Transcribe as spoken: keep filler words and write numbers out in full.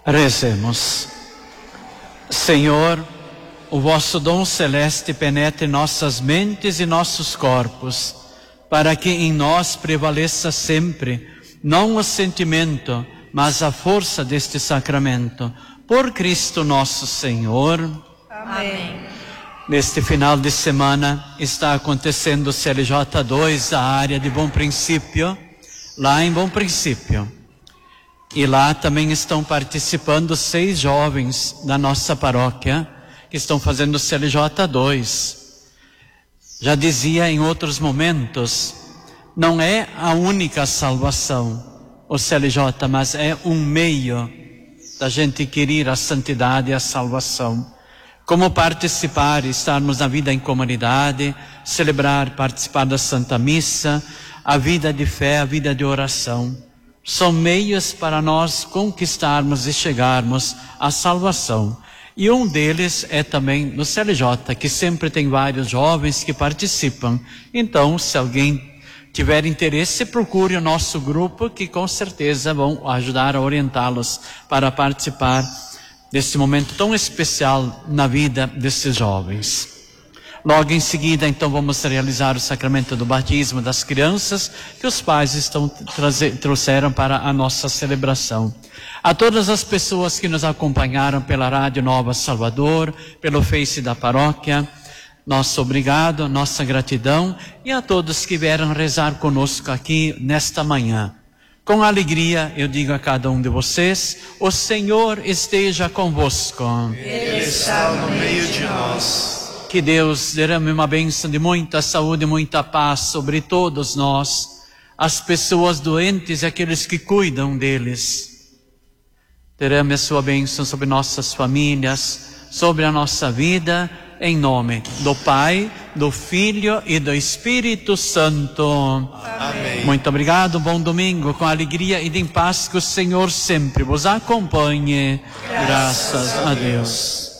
Rezemos. Senhor, o vosso dom celeste penetre nossas mentes e nossos corpos, para que em nós prevaleça sempre, não o sentimento, mas a força deste sacramento. Por Cristo nosso Senhor. Amém. Neste final de semana está acontecendo o C L J dois da área de Bom Princípio, lá em Bom Princípio. E lá também estão participando seis jovens da nossa paróquia que estão fazendo o C L J dois. Já dizia em outros momentos, não é a única salvação, o C L J, mas é um meio da gente querer a santidade e a salvação. Como participar, estarmos na vida em comunidade, celebrar, participar da Santa Missa, a vida de fé, a vida de oração. São meios para nós conquistarmos e chegarmos à salvação. E um deles é também no C L J, que sempre tem vários jovens que participam. Então, se alguém tiver interesse, procure o nosso grupo, que com certeza vão ajudar a orientá-los para participar desse momento tão especial na vida desses jovens. Logo em seguida, então, vamos realizar o sacramento do batismo das crianças que os pais estão trazer, trouxeram para a nossa celebração. A todas as pessoas que nos acompanharam pela Rádio Nova Salvador, pelo Face da Paróquia, nosso obrigado, nossa gratidão, e a todos que vieram rezar conosco aqui nesta manhã. Com alegria, eu digo a cada um de vocês, o Senhor esteja convosco. Ele está no meio de nós. Que Deus derrame uma bênção de muita saúde e muita paz sobre todos nós, as pessoas doentes e aqueles que cuidam deles. Derrame a sua bênção sobre nossas famílias, sobre a nossa vida, em nome do Pai, do Filho e do Espírito Santo. Amém. Muito obrigado, bom domingo, com alegria e em paz, que o Senhor sempre vos acompanhe. Graças, Graças a Deus.